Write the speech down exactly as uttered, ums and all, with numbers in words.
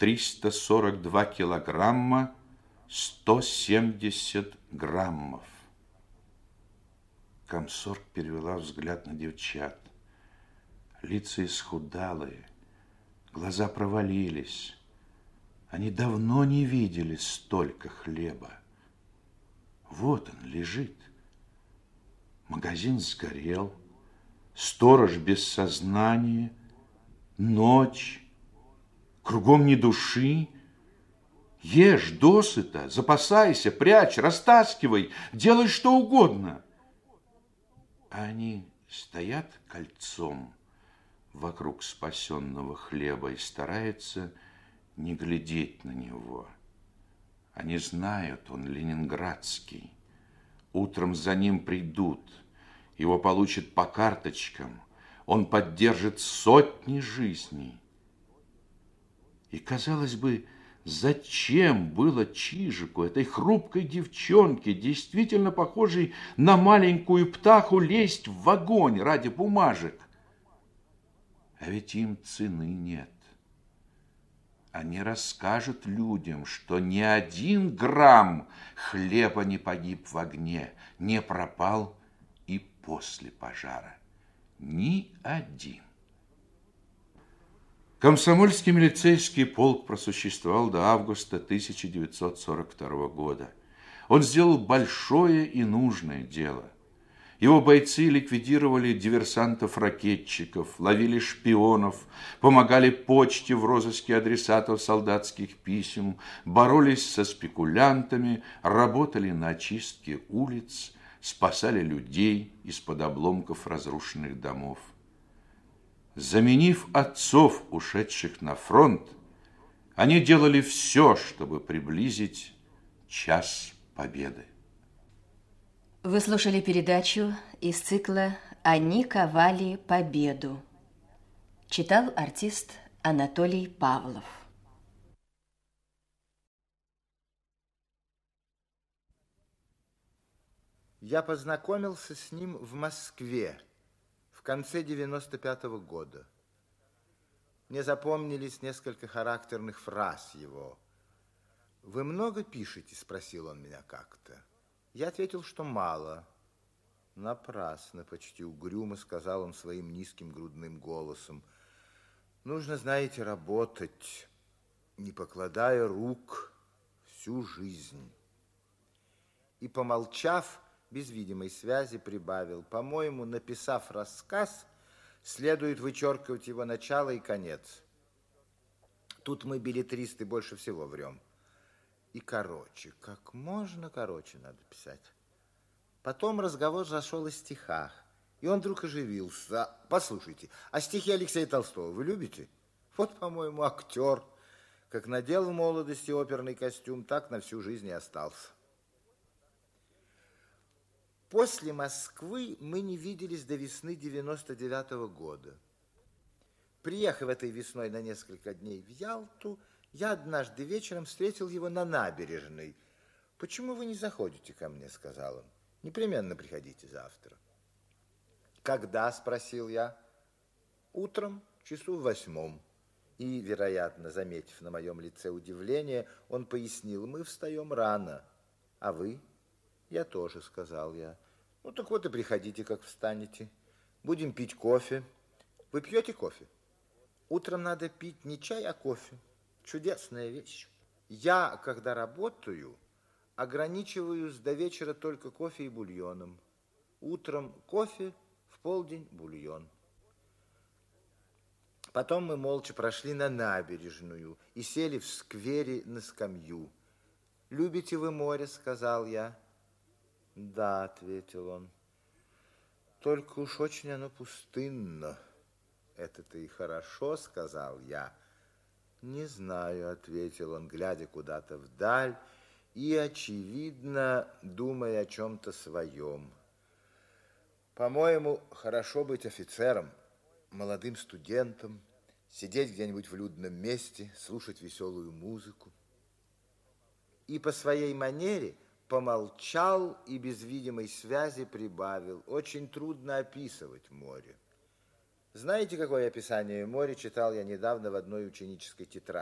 триста сорок два килограмма сто семьдесят граммов. Комсорг перевела взгляд на девчат. Лица исхудалые, глаза провалились. Они давно не видели столько хлеба. Вот он лежит. Магазин сгорел, сторож без сознания, ночь, кругом ни души. Ешь досыта, запасайся, прячь, растаскивай, делай что угодно. А они стоят кольцом вокруг спасенного хлеба и стараются не глядеть на него. Они знают, он ленинградский. Утром за ним придут, его получат по карточкам, он поддержит сотни жизней. И, казалось бы, зачем было Чижику, этой хрупкой девчонке, действительно похожей на маленькую птаху, лезть в огонь ради бумажек? А ведь им цены нет. Они расскажут людям, что ни один грамм хлеба не погиб в огне, не пропал и после пожара. Ни один. Комсомольский милицейский полк просуществовал до августа тысяча девятьсот сорок второго года. Он сделал большое и нужное дело. Его бойцы ликвидировали диверсантов-ракетчиков, ловили шпионов, помогали почте в розыске адресатов солдатских писем, боролись со спекулянтами, работали на очистке улиц, спасали людей из-под обломков разрушенных домов. Заменив отцов, ушедших на фронт, они делали все, чтобы приблизить час победы. Вы слушали передачу из цикла «Они ковали победу». Читал артист Анатолий Павлов. Я познакомился с ним в Москве в конце девяносто пятого года. Мне запомнились несколько характерных фраз его. «Вы много пишете?» – спросил он меня как-то. Я ответил, что мало. Напрасно, почти угрюмо сказал он своим низким грудным голосом. Нужно, знаете, работать, не покладая рук, всю жизнь. И, помолчав, без видимой связи прибавил: по-моему, написав рассказ, следует вычеркивать его начало и конец. Тут мы, беллетристы, больше всего врем. И короче, как можно короче надо писать. Потом разговор зашел о стихах, и он вдруг оживился. Послушайте, а стихи Алексея Толстого вы любите? Вот, по-моему, актер. Как надел в молодости оперный костюм, так на всю жизнь и остался. После Москвы мы не виделись до весны девяносто девятого года. Приехав этой весной на несколько дней в Ялту, я однажды вечером встретил его на набережной. «Почему вы не заходите ко мне?» – сказал он. «Непременно приходите завтра». «Когда?» – спросил я. «Утром, часу в восьмом». И, вероятно, заметив на моем лице удивление, он пояснил: «Мы встаем рано. А вы?» «Я тоже», – сказал я. «Ну, так вот и приходите, как встанете. Будем пить кофе. Вы пьете кофе?» «Утром надо пить не чай, а кофе. Чудесная вещь. Я, когда работаю, ограничиваюсь до вечера только кофе и бульоном. Утром кофе, в полдень бульон». Потом мы молча прошли на набережную и сели в сквере на скамью. «Любите вы море?» – сказал я. «Да», – ответил он. «Только уж очень оно пустынно». «Это-то и хорошо», – сказал я. «Не знаю», – ответил он, глядя куда-то вдаль и, очевидно, думая о чем-то своем. «По-моему, хорошо быть офицером, молодым студентом, сидеть где-нибудь в людном месте, слушать веселую музыку». И по своей манере помолчал и без видимой связи прибавил: «Очень трудно описывать море». Знаете, какое описание моря читал я недавно в одной ученической тетради?